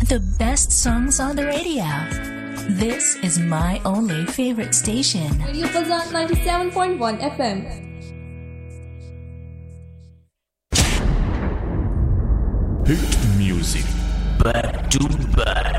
The best songs on the radio. This is my only favorite station. Radio Fazan 97.1 FM. Hit music back to back.